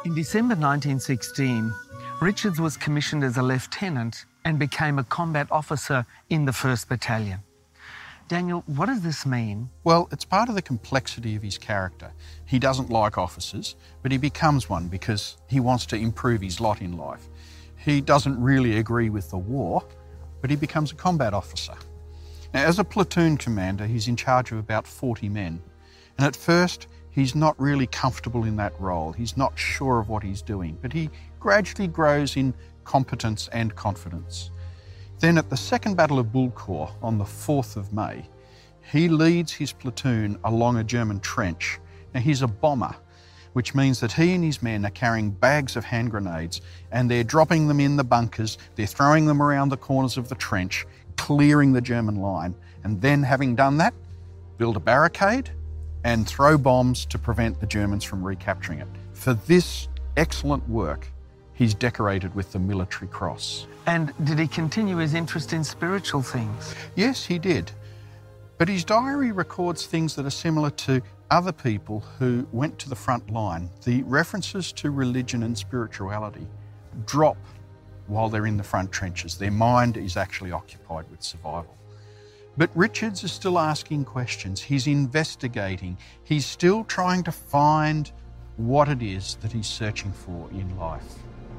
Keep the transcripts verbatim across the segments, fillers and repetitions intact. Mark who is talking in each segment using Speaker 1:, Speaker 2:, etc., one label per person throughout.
Speaker 1: In December nineteen sixteen, Richards was commissioned as a lieutenant and became a combat officer in the first Battalion. Daniel, what does this mean?
Speaker 2: Well, it's part of the complexity of his character. He doesn't like officers, but he becomes one because he wants to improve his lot in life. He doesn't really agree with the war, but he becomes a combat officer. Now, as a platoon commander, he's in charge of about forty men. And at first, he's not really comfortable in that role. He's not sure of what he's doing, but he gradually grows in competence and confidence. Then at the Second Battle of Bullecourt on the fourth of May, he leads his platoon along a German trench. Now, he's a bomber, which means that he and his men are carrying bags of hand grenades and they're dropping them in the bunkers, they're throwing them around the corners of the trench, clearing the German line, and then having done that, build a barricade and throw bombs to prevent the Germans from recapturing it. For this excellent work, he's decorated with the Military Cross.
Speaker 1: And did he continue his interest in spiritual things?
Speaker 2: Yes, he did. But his diary records things that are similar to other people who went to the front line. The references to religion and spirituality drop while they're in the front trenches. Their mind is actually occupied with survival. But Richards is still asking questions. He's investigating. He's still trying to find what it is that he's searching for in life.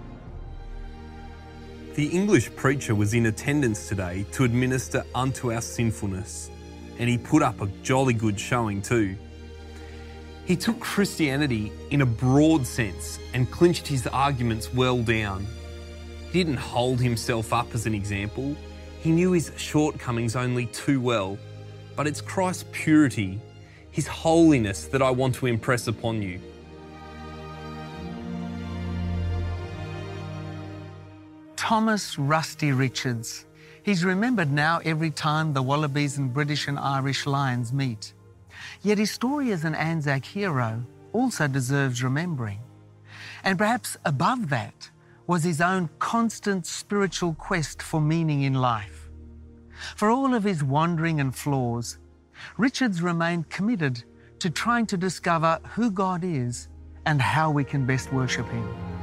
Speaker 3: The English preacher was in attendance today to administer unto our sinfulness, and he put up a jolly good showing too. He took Christianity in a broad sense and clinched his arguments well down. He didn't hold himself up as an example. He knew his shortcomings only too well, but it's Christ's purity, his holiness that I want to impress upon you.
Speaker 1: Thomas Rusty Richards. He's remembered now every time the Wallabies and British and Irish Lions meet. Yet his story as an Anzac hero also deserves remembering. And perhaps above that was his own constant spiritual quest for meaning in life. For all of his wandering and flaws, Richards remained committed to trying to discover who God is and how we can best worship him.